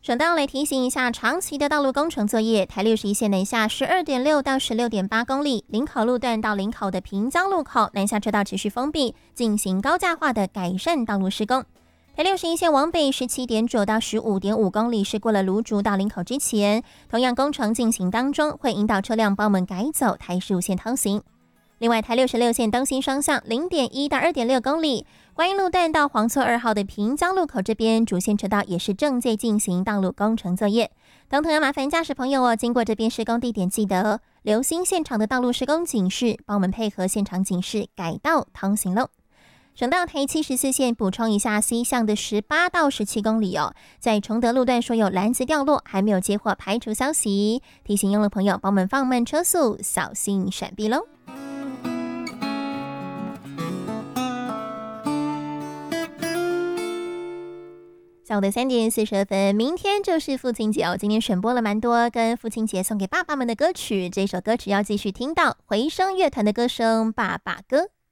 省道来提醒一下，长期的道路工程作业，台61线南下12.6到16.8公里，林口路段到林口的平交路口南下车道持续封闭，进行高架化的改善道路施工。台61线往北17.9到15.5公里是过了芦竹到林口之前，同样工程进行当中，会引导车辆帮我们改走台15线通行。另外，台66线东西双向0.1到2.6公里，观音路段到黄厝2号的平交路口这边主线车道也是正在进行道路工程作业。同样麻烦驾驶朋友经过这边施工地点记得留心现场的道路施工警示，帮我们配合现场警示改道通行喽。省道台74线补充一下，西向的18到17公里在崇德路段说有篮子掉落，还没有接获排除消息，提醒用路朋友帮我们放慢车速，小心闪避喽。下午的3:42，明天就是父亲节今天选播了蛮多跟父亲节送给爸爸们的歌曲，这首歌曲要继续听到回声乐团的歌声《爸爸歌》。